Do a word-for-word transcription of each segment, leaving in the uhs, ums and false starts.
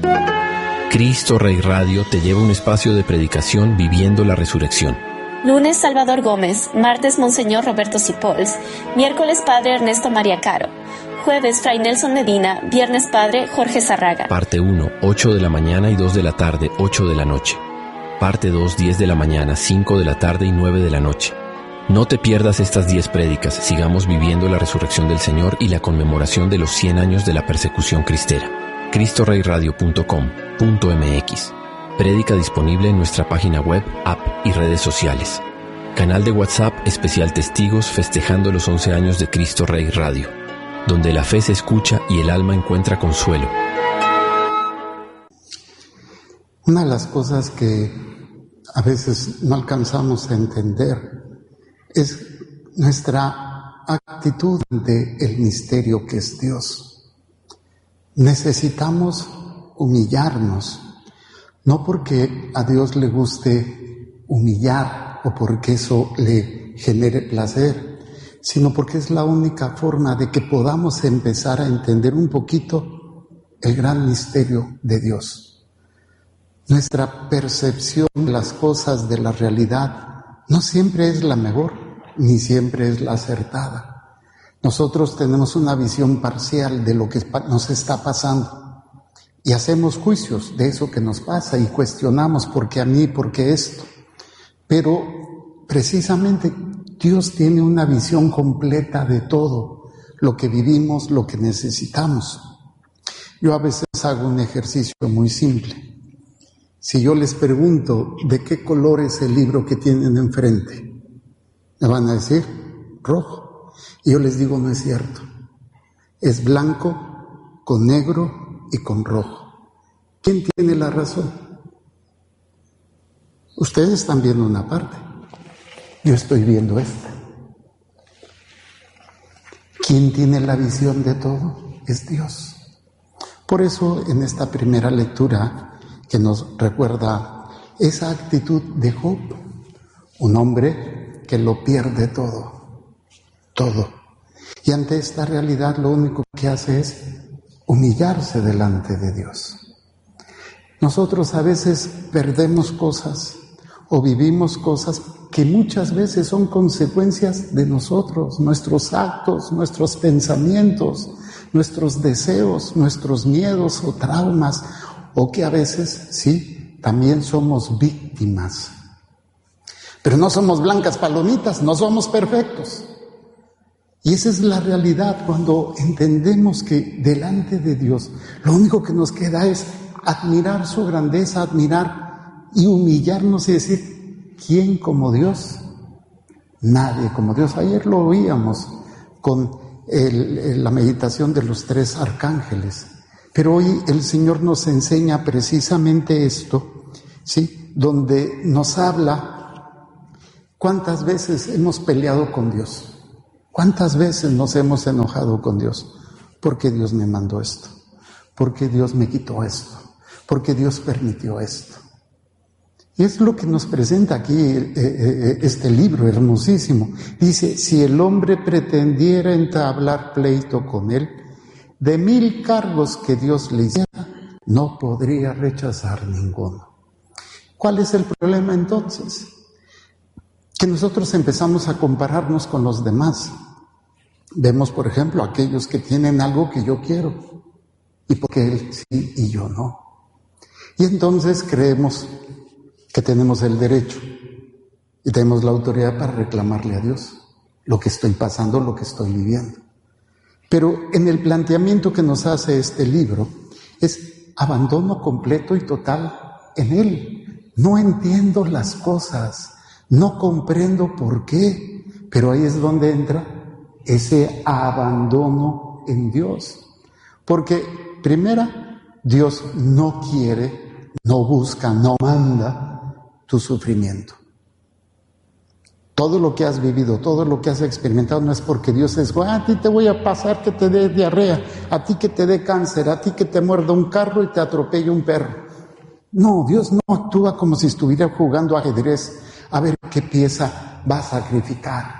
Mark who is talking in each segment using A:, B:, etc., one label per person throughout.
A: Cristo Rey Radio te lleva a un espacio de predicación viviendo la resurrección.
B: Lunes, Salvador Gómez. Martes, Monseñor Roberto Sipols. Miércoles, Padre Ernesto María Caro. Jueves, Fray Nelson Medina. Viernes, Padre Jorge Zarraga.
A: Parte uno, ocho de la mañana y dos de la tarde, ocho de la noche. Parte dos, diez de la mañana, cinco de la tarde y nueve de la noche. No te pierdas estas diez prédicas. Sigamos viviendo la resurrección del Señor y la conmemoración de los cien años de la persecución cristera. cristo rey radio punto com punto m x. Prédica disponible en nuestra página web, app y redes sociales. Canal de WhatsApp especial Testigos festejando los once años de Cristo Rey Radio, donde la fe se escucha y el alma encuentra consuelo.
C: Una de las cosas que a veces no alcanzamos a entender es nuestra actitud ante el misterio que es Dios. Necesitamos humillarnos, no porque a Dios le guste humillar o porque eso le genere placer, sino porque es la única forma de que podamos empezar a entender un poquito el gran misterio de Dios. Nuestra percepción de las cosas, de la realidad, no siempre es la mejor, ni siempre es la acertada. Nosotros tenemos una visión parcial de lo que nos está pasando y hacemos juicios de eso que nos pasa y cuestionamos por qué a mí, por qué esto. Pero precisamente Dios tiene una visión completa de todo lo que vivimos, lo que necesitamos. Yo a veces hago un ejercicio muy simple. Si yo les pregunto de qué color es el libro que tienen enfrente, me van a decir rojo. Y yo les digo, no es cierto. Es blanco con negro y con rojo. ¿Quién tiene la razón? Ustedes están viendo una parte. Yo estoy viendo esta. ¿Quién tiene la visión de todo? Es Dios. Por eso en esta primera lectura que nos recuerda esa actitud de Job, un hombre que lo pierde todo. Todo. Y ante esta realidad lo único que hace es humillarse delante de Dios. Nosotros a veces perdemos cosas o vivimos cosas que muchas veces son consecuencias de nosotros, nuestros actos, nuestros pensamientos, nuestros deseos, nuestros miedos o traumas, o que a veces, sí, también somos víctimas. Pero no somos blancas palomitas, no somos perfectos. Y esa es la realidad cuando entendemos que delante de Dios lo único que nos queda es admirar su grandeza, admirar y humillarnos y decir, ¿quién como Dios? Nadie como Dios. Ayer lo oíamos con el, el, la meditación de los tres arcángeles, pero hoy el Señor nos enseña precisamente esto, ¿sí? Donde nos habla cuántas veces hemos peleado con Dios. ¿Cuántas veces nos hemos enojado con Dios? Porque Dios me mandó esto, porque Dios me quitó esto, porque Dios permitió esto. Y es lo que nos presenta aquí eh, eh, este libro hermosísimo. Dice, si el hombre pretendiera entablar pleito con él, de mil cargos que Dios le hiciera, no podría rechazar ninguno. ¿Cuál es el problema entonces? Que nosotros empezamos a compararnos con los demás. Vemos, por ejemplo, aquellos que tienen algo que yo quiero, y porque él sí y yo no. Y entonces creemos que tenemos el derecho y tenemos la autoridad para reclamarle a Dios lo que estoy pasando, lo que estoy viviendo. Pero en el planteamiento que nos hace este libro es abandono completo y total en Él. No entiendo las cosas, no comprendo por qué, pero ahí es donde entra ese abandono en Dios. Porque, primera, Dios no quiere, no busca, no manda tu sufrimiento. Todo lo que has vivido, todo lo que has experimentado no es porque Dios es, ah, a ti te voy a pasar que te dé diarrea, a ti que te dé cáncer, a ti que te muerda un carro y te atropelle un perro. No, Dios no actúa como si estuviera jugando ajedrez a ver qué pieza va a sacrificar.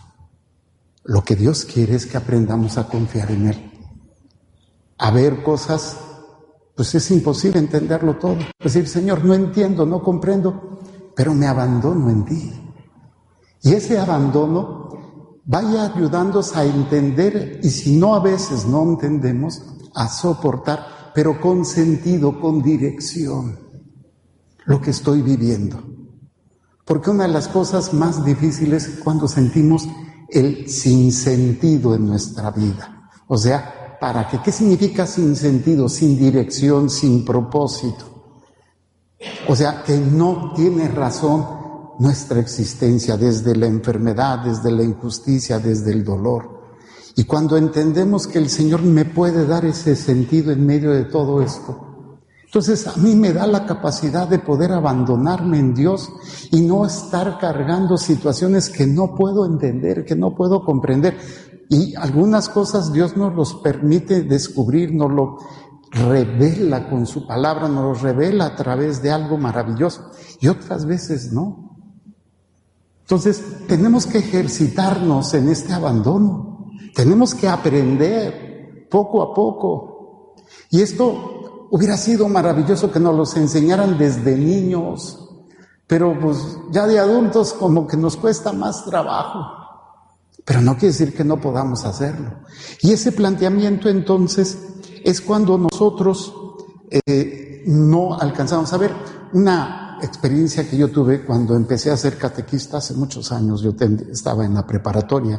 C: Lo que Dios quiere es que aprendamos a confiar en Él, a ver cosas pues es imposible entenderlo todo. Es decir, Señor, no entiendo, no comprendo, pero me abandono en ti. Y ese abandono vaya ayudándonos a entender, y si no a veces no entendemos, a soportar, pero con sentido, con dirección, lo que estoy viviendo. Porque una de las cosas más difíciles es cuando sentimos el sinsentido en nuestra vida. O sea, ¿para qué? ¿Qué significa sin sentido, sin dirección, sin propósito? O sea, que no tiene razón nuestra existencia, desde la enfermedad, desde la injusticia, desde el dolor. Y cuando entendemos que el Señor me puede dar ese sentido en medio de todo esto, entonces a mí me da la capacidad de poder abandonarme en Dios y no estar cargando situaciones que no puedo entender, que no puedo comprender. Y algunas cosas Dios nos los permite descubrir, nos lo revela con su palabra, nos lo revela a través de algo maravilloso, y otras veces no. Entonces tenemos que ejercitarnos en este abandono, tenemos que aprender poco a poco. Y esto hubiera sido maravilloso que nos los enseñaran desde niños, pero pues ya de adultos como que nos cuesta más trabajo. Pero no quiere decir que no podamos hacerlo. Y ese planteamiento entonces es cuando nosotros eh, no alcanzamos a ver. Una experiencia que yo tuve cuando empecé a ser catequista hace muchos años, yo ten, estaba en la preparatoria,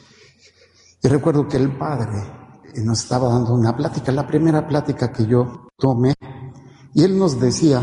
C: y recuerdo que el padre nos estaba dando una plática, la primera plática que yo tomé, y él nos decía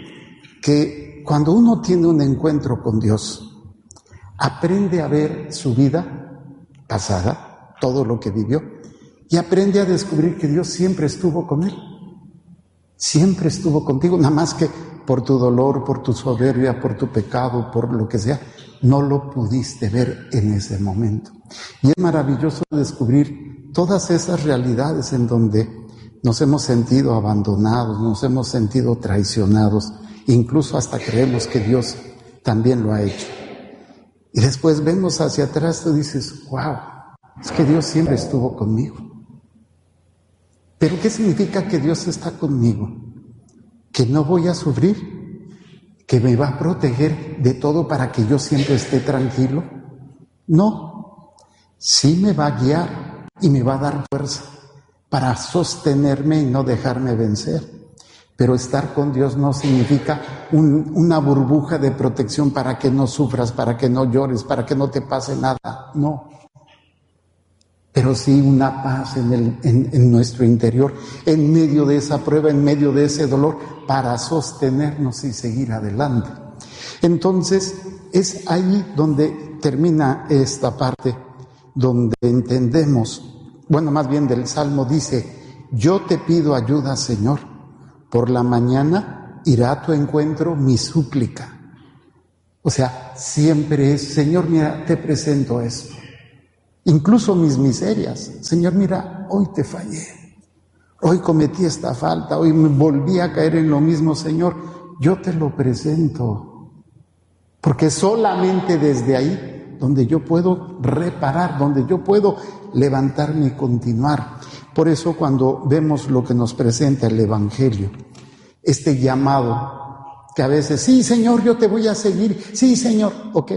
C: que cuando uno tiene un encuentro con Dios, aprende a ver su vida pasada, todo lo que vivió, y aprende a descubrir que Dios siempre estuvo con él, siempre estuvo contigo, nada más que por tu dolor, por tu soberbia, por tu pecado, por lo que sea, no lo pudiste ver en ese momento. Y es maravilloso descubrir todas esas realidades en donde nos hemos sentido abandonados, nos hemos sentido traicionados, incluso hasta creemos que Dios también lo ha hecho. Y después vemos hacia atrás y dices, wow, es que Dios siempre estuvo conmigo. ¿Pero qué significa que Dios está conmigo? ¿Que no voy a sufrir? ¿Que me va a proteger de todo para que yo siempre esté tranquilo? No, sí me va a guiar y me va a dar fuerza para sostenerme y no dejarme vencer. Pero estar con Dios no significa un, una burbuja de protección para que no sufras, para que no llores, para que no te pase nada. No. Pero sí una paz en, el, en, en nuestro interior, en medio de esa prueba, en medio de ese dolor, para sostenernos y seguir adelante. Entonces, es ahí donde termina esta parte, donde entendemos, bueno, más bien del Salmo dice, yo te pido ayuda, Señor, por la mañana irá a tu encuentro mi súplica. O sea, siempre es, Señor, mira, te presento esto. Incluso mis miserias. Señor, mira, hoy te fallé. Hoy cometí esta falta, hoy me volví a caer en lo mismo, Señor. Yo te lo presento. Porque solamente desde ahí, donde yo puedo reparar, donde yo puedo levantarme y continuar. Por eso cuando vemos lo que nos presenta el Evangelio, este llamado, que a veces, sí, Señor, yo te voy a seguir, sí, Señor, ok.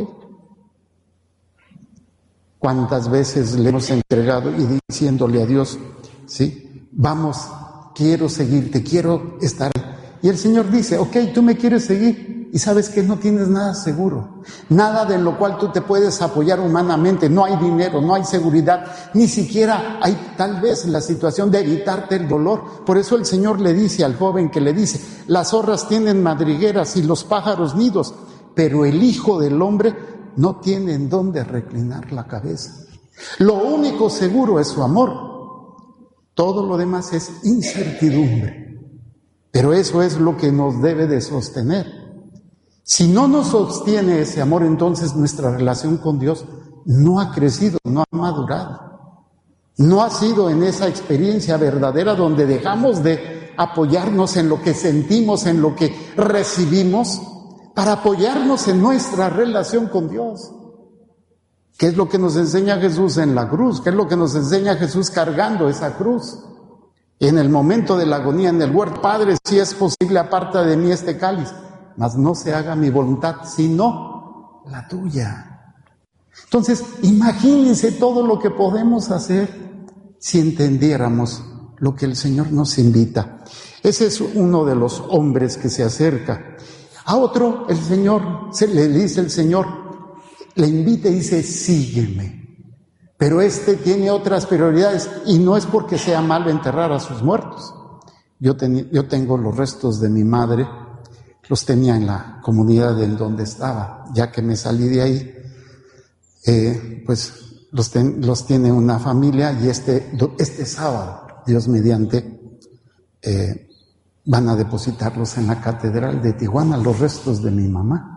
C: ¿Cuántas veces le hemos entregado y diciéndole a Dios, sí, vamos, quiero seguirte, quiero estar ahí? Y el Señor dice, ok, tú me quieres seguir, y sabes que no tienes nada seguro, nada de lo cual tú te puedes apoyar humanamente, no hay dinero, no hay seguridad, ni siquiera hay tal vez la situación de evitarte el dolor. Por eso el Señor le dice al joven que le dice, las zorras tienen madrigueras y los pájaros nidos, pero el Hijo del Hombre no tiene en dónde reclinar la cabeza. Lo único seguro es su amor, todo lo demás es incertidumbre. Pero eso es lo que nos debe de sostener. Si no nos sostiene ese amor, entonces nuestra relación con Dios no ha crecido, no ha madurado. No ha sido en esa experiencia verdadera donde dejamos de apoyarnos en lo que sentimos, en lo que recibimos, para apoyarnos en nuestra relación con Dios. ¿Qué es lo que nos enseña Jesús en la cruz? ¿Qué es lo que nos enseña Jesús cargando esa cruz? En el momento de la agonía en el huerto, Padre, si es posible, aparta de mí este cáliz, mas no se haga mi voluntad, sino la tuya. Entonces, imagínense todo lo que podemos hacer si entendiéramos lo que el Señor nos invita. Ese es uno de los hombres que se acerca. A otro, el Señor, se le dice el Señor, le invita y dice, sígueme. Pero este tiene otras prioridades y no es porque sea malo enterrar a sus muertos. Yo, ten, yo tengo los restos de mi madre, los tenía en la comunidad en donde estaba. Ya que me salí de ahí, eh, pues los, ten, los tiene una familia y este, este sábado, Dios mediante, eh, van a depositarlos en la catedral de Tijuana, los restos de mi mamá.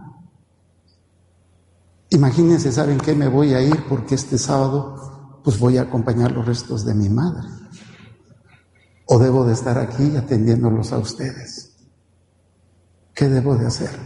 C: Imagínense, ¿saben qué? Me voy a ir porque este sábado pues voy a acompañar los restos de mi madre. ¿O debo de estar aquí atendiéndolos a ustedes? ¿Qué debo de hacer?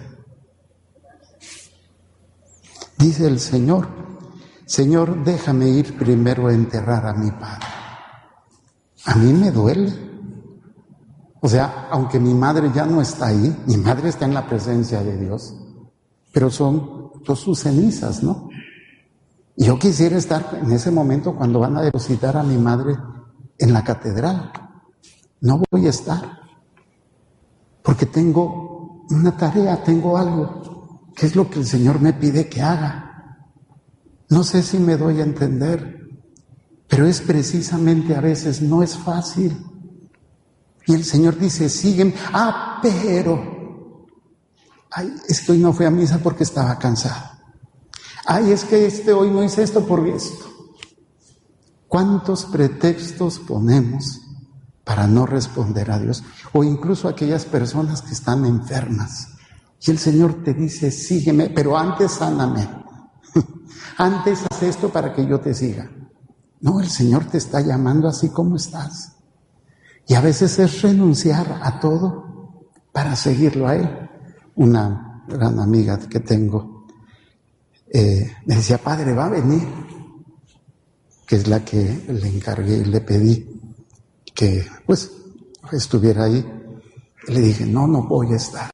C: Dice el Señor, Señor, déjame ir primero a enterrar a mi padre. A mí me duele. O sea, aunque mi madre ya no está ahí, mi madre está en la presencia de Dios, pero son todas sus cenizas, ¿no? Y yo quisiera estar en ese momento cuando van a depositar a mi madre en la catedral. No voy a estar, porque tengo una tarea, tengo algo, que es lo que el Señor me pide que haga. No sé si me doy a entender, pero es precisamente a veces, no es fácil. Y el Señor dice, sígueme. Ah, pero... Ay, es que hoy no fui a misa porque estaba cansado. Ay, es que este hoy no hice esto por esto. ¿Cuántos pretextos ponemos para no responder a Dios? O incluso aquellas personas que están enfermas. Y el Señor te dice, sígueme, pero antes sáname. Antes haz esto para que yo te siga. No, el Señor te está llamando así como estás. Y a veces es renunciar a todo para seguirlo a Él. Una gran amiga que tengo eh, me decía, padre, va a venir, que es la que le encargué y le pedí que pues estuviera ahí. Y le dije, no, no voy a estar,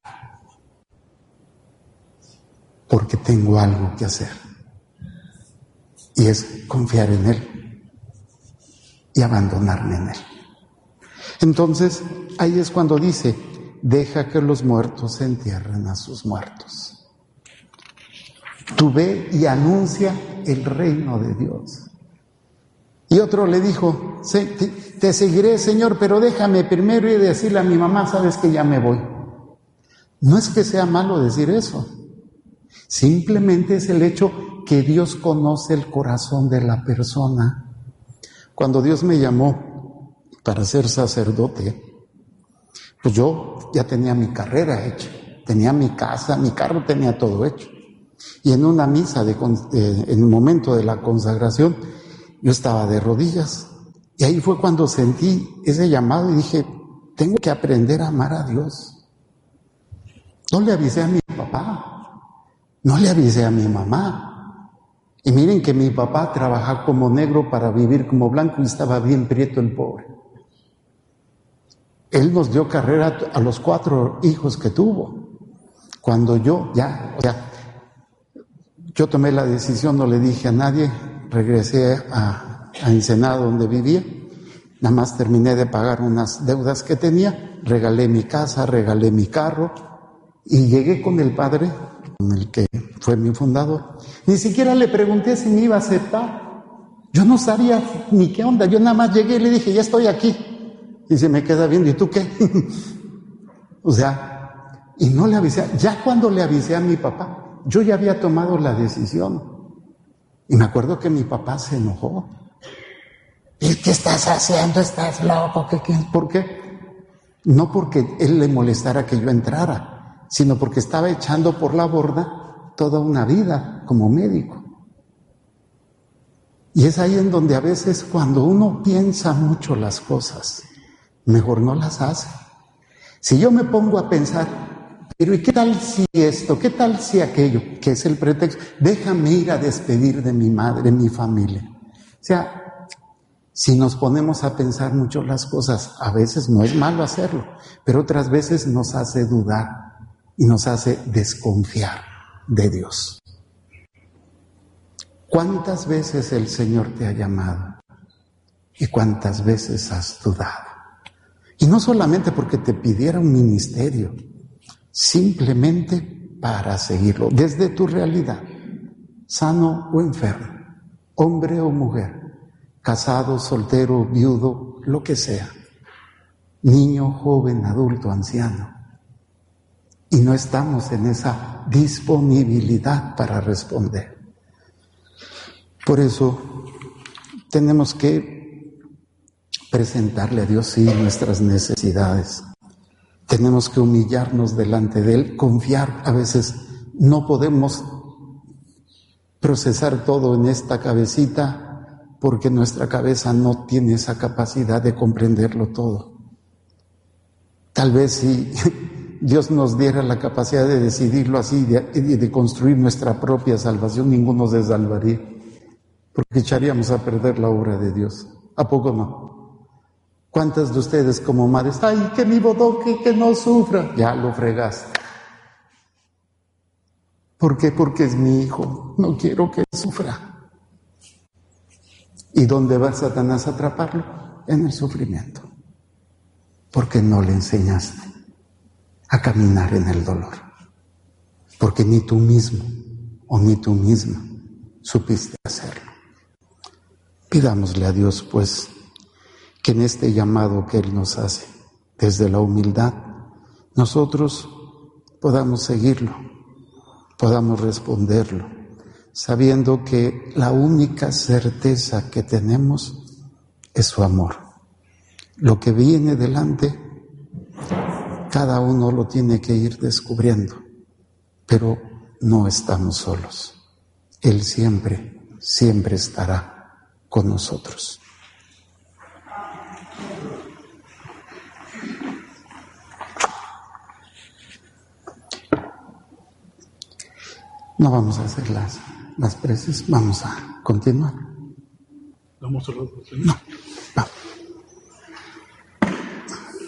C: porque tengo algo que hacer, y es confiar en Él y abandonarme en Él. Entonces, ahí es cuando dice, deja que los muertos entierren a sus muertos. Tú ve y anuncia el reino de Dios. Y otro le dijo, te seguiré, Señor, pero déjame primero ir a decirle a mi mamá, sabes que ya me voy. No es que sea malo decir eso. Simplemente es el hecho que Dios conoce el corazón de la persona. Cuando Dios me llamó para ser sacerdote, pues yo ya tenía mi carrera hecha, tenía mi casa, mi carro, tenía todo hecho. Y en una misa, de, eh, en el momento de la consagración, yo estaba de rodillas. Y ahí fue cuando sentí ese llamado y dije, tengo que aprender a amar a Dios. No le avisé a mi papá, no le avisé a mi mamá. Y miren que mi papá trabajaba como negro para vivir como blanco y estaba bien prieto el pobre. Él nos dio carrera a los cuatro hijos que tuvo. Cuando yo ya, o sea, yo tomé la decisión, no le dije a nadie, regresé a, a Ensenada donde vivía, nada más terminé de pagar unas deudas que tenía, regalé mi casa, regalé mi carro y llegué con el padre, con el que fue mi fundador. Ni siquiera le pregunté si me iba a aceptar. Yo no sabía ni qué onda, yo nada más llegué y le dije, ya estoy aquí. Y se me queda viendo, ¿y tú qué? O sea, y no le avisé. Ya cuando le avisé a mi papá, yo ya había tomado la decisión. Y me acuerdo que mi papá se enojó. ¿Y qué estás haciendo? ¿Estás loco? ¿Qué, qué? ¿Por qué? No porque él le molestara que yo entrara, sino porque estaba echando por la borda toda una vida como médico. Y es ahí en donde a veces cuando uno piensa mucho las cosas, mejor no las hace. Si yo me pongo a pensar, pero ¿y qué tal si esto? ¿Qué tal si aquello? Que es el pretexto. Déjame ir a despedir de mi madre, de mi familia. O sea, Si nos ponemos a pensar mucho las cosas, a veces no es malo hacerlo, pero otras veces nos hace dudar y nos hace desconfiar de Dios. ¿Cuántas veces el Señor te ha llamado? ¿Y cuántas veces has dudado? Y no solamente porque te pidiera un ministerio, simplemente para seguirlo, desde tu realidad, sano o enfermo, hombre o mujer, casado, soltero, viudo, lo que sea, niño, joven, adulto, anciano. Y no estamos en esa disponibilidad para responder. Por eso tenemos que presentarle a Dios, sí, nuestras necesidades. Tenemos que humillarnos delante de Él, confiar. A veces no podemos procesar todo en esta cabecita porque nuestra cabeza no tiene esa capacidad de comprenderlo todo. Tal vez si Dios nos diera la capacidad de decidirlo así y de, de construir nuestra propia salvación, ninguno se salvaría, porque echaríamos a perder la obra de Dios. ¿A poco no? ¿Cuántas de ustedes como madres, ay, que mi bodoque, que no sufra? Ya lo fregaste. ¿Por qué? Porque es mi hijo, no quiero que sufra. ¿Y dónde va Satanás a atraparlo? En el sufrimiento. Porque no le enseñaste a caminar en el dolor. Porque ni tú mismo o ni tú misma supiste hacerlo. Pidámosle a Dios, pues, que en este llamado que Él nos hace, desde la humildad, nosotros podamos seguirlo, podamos responderlo, sabiendo que la única certeza que tenemos es su amor. Lo que viene delante, cada uno lo tiene que ir descubriendo, pero no estamos solos. Él siempre, siempre estará con nosotros. No vamos a hacer las, las preces, vamos a continuar.
D: ¿Vamos a hablar? No.